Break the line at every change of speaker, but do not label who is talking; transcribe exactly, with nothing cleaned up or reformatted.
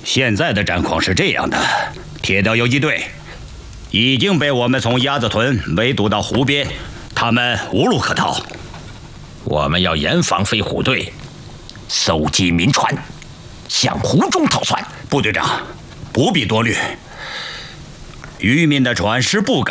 现在的战况是这样的：铁道游击队已经被我们从鸭子屯围堵到湖边，他们无路可逃。
我们要严防飞虎队搜集民船，向湖中逃窜。
部队长，不必多虑，渔民的船是不敢